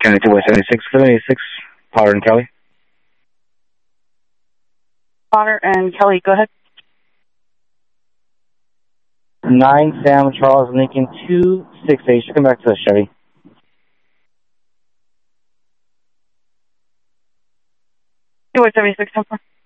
72 West 76, 76, Potter and Kelly. Potter and Kelly, go ahead. 9 Sam Charles Lincoln 268. Should come back to the Chevy. West 76, 10-4.